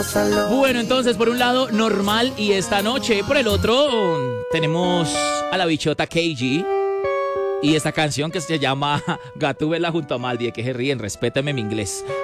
Bueno, entonces, por un lado, normal y esta noche. Por el otro, tenemos a la bichota KG y esta canción que se llama Gatúbela junto a Maldi, que se ríen, respétame mi inglés.